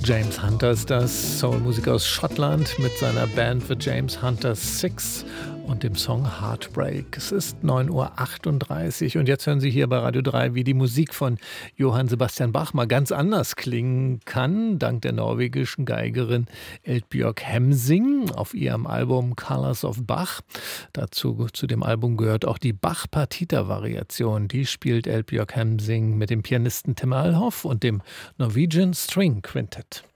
James Hunter ist das, Soulmusiker aus Schottland mit seiner Band The James Hunter Six und dem Song Heartbreak. Es ist 9:38 Uhr und jetzt hören Sie hier bei Radio 3, wie die Musik von Johann Sebastian Bach mal ganz anders klingen kann, dank der norwegischen Geigerin Eldbjørg Hemsing auf ihrem Album Colors of Bach. Zu dem Album gehört auch die Bach-Partita-Variation. Die spielt Eldbjørg Hemsing mit dem Pianisten Tim Alhoff und dem Norwegian String Quintet.